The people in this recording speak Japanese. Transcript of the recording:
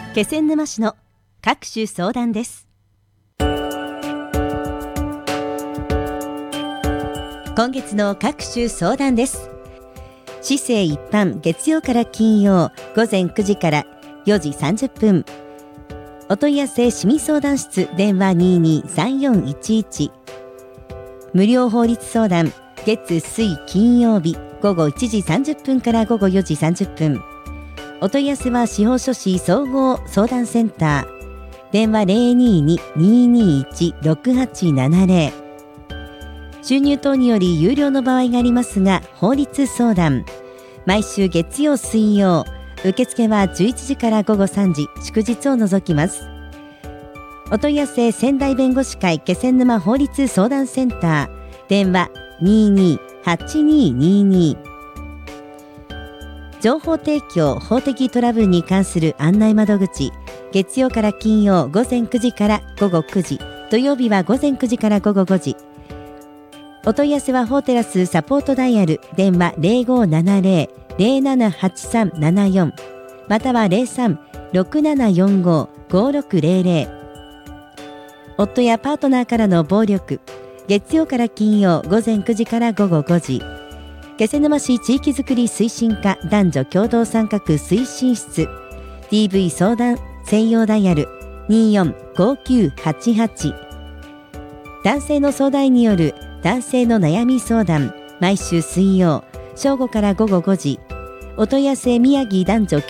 気仙沼市の各種相談です。今月の各種相談です。市政一般月曜から金曜午前9時から4時30分。お問い合わせ市民相談室電話223411。無料法律相談月水金曜日午後1時30分から午後4時30分。お問い合わせは司法書士総合相談センター電話 022-221-6870。 収入等により有料の場合がありますが、法律相談毎週月曜水曜、受付は11時から午後3時、祝日を除きます。お問い合わせ仙台弁護士会気仙沼法律相談センター電話 22-8222。情報提供法的トラブルに関する案内窓口、月曜から金曜午前9時から午後9時、土曜日は午前9時から午後5時。お問い合わせは法テラスサポートダイヤル電話 0570-078374 または 03-6745-5600。 夫やパートナーからの暴力、月曜から金曜午前9時から午後5時。気仙沼市地域づくり推進課男女共同参画推進室 DV 相談専用ダイヤル245988。男性の相談員による男性の悩み相談毎週水曜正午から午後5時。お問い合わせ宮城男女